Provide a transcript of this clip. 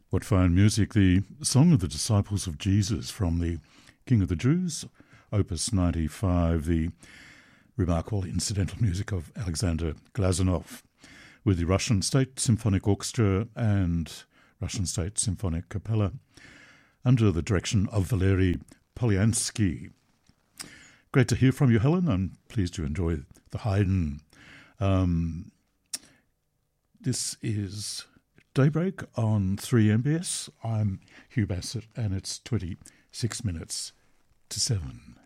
What fine music, the Song of the Disciples of Jesus from the King of the Jews, Opus 95, the remarkable incidental music of Alexander Glazunov, with the Russian State Symphonic Orchestra and Russian State Symphonic Capella, under the direction of Valery Polyansky. Great to hear from you, Helen. I'm pleased you enjoy the Haydn. This is Daybreak on 3MBS. I'm Hugh Bassett, and it's 26 minutes to 7.